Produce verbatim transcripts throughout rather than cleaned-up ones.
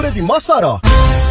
Prefeitura de Mossoró.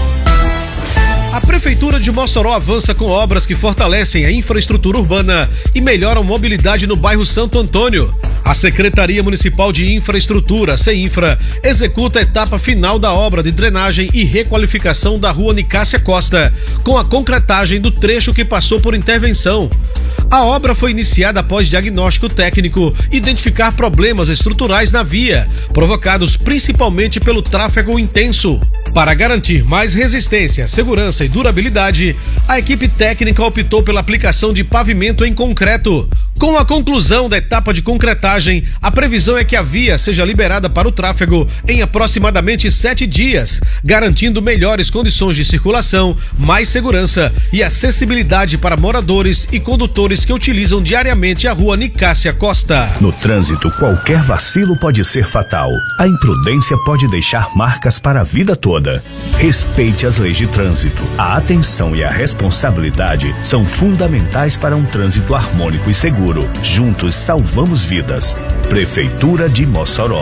A Prefeitura de Mossoró avança com obras que fortalecem a infraestrutura urbana e melhoram a mobilidade no bairro Santo Antônio. A Secretaria Municipal de Infraestrutura, CEINFRA, executa a etapa final da obra de drenagem e requalificação da rua Nicásia Costa, com a concretagem do trecho que passou por intervenção. A obra foi iniciada após diagnóstico técnico identificar problemas estruturais na via, provocados principalmente pelo tráfego intenso. Para garantir mais resistência, segurança e durabilidade, a equipe técnica optou pela aplicação de pavimento em concreto. Com a conclusão da etapa de concretagem, a previsão é que a via seja liberada para o tráfego em aproximadamente sete dias, garantindo melhores condições de circulação, mais segurança e acessibilidade para moradores e condutores que utilizam diariamente a rua Nicásia Costa. No trânsito, qualquer vacilo pode ser fatal. A imprudência pode deixar marcas para a vida toda. Respeite as leis de trânsito. A atenção e a responsabilidade são fundamentais para um trânsito harmônico e seguro. Juntos salvamos vidas. Prefeitura de Mossoró.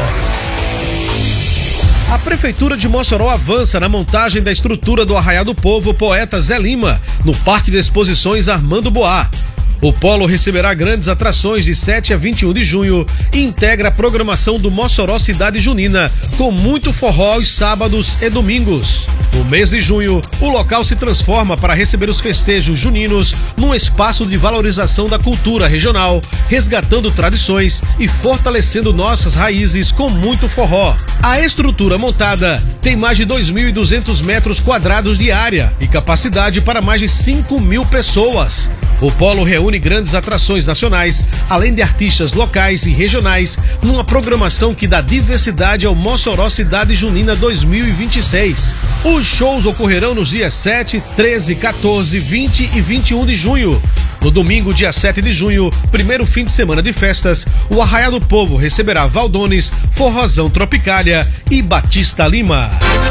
A Prefeitura de Mossoró avança na montagem da estrutura do Arraial do Povo Poeta Zé Lima, no Parque de Exposições Armando Boá. O polo receberá grandes atrações de sete a vinte e um de junho e integra a programação do Mossoró Cidade Junina, com muito forró aos sábados e domingos. No mês de junho, o local se transforma para receber os festejos juninos num espaço de valorização da cultura regional, resgatando tradições e fortalecendo nossas raízes com muito forró. A estrutura montada tem mais de dois mil e duzentos metros quadrados de área e capacidade para mais de cinco mil pessoas. O polo reúne grandes atrações nacionais, além de artistas locais e regionais, numa programação que dá diversidade ao Mossoró Cidade Junina dois mil e vinte e seis. Os shows ocorrerão nos dias sete, treze, quatorze, vinte e vinte e um de junho. No domingo, dia sete de junho, primeiro fim de semana de festas, o Arraial do Povo receberá Valdones, Forrozão Tropicália e Batista Lima.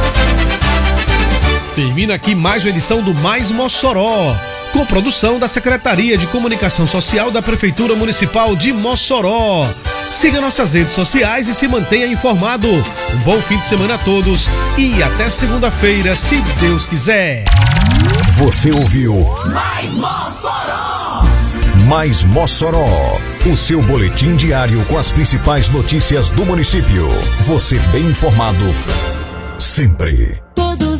Termina aqui mais uma edição do Mais Mossoró, com produção da Secretaria de Comunicação Social da Prefeitura Municipal de Mossoró. Siga nossas redes sociais e se mantenha informado. Um bom fim de semana a todos e até segunda-feira, se Deus quiser. Você ouviu Mais Mossoró! Mais Mossoró, o seu boletim diário com as principais notícias do município. Você bem informado sempre.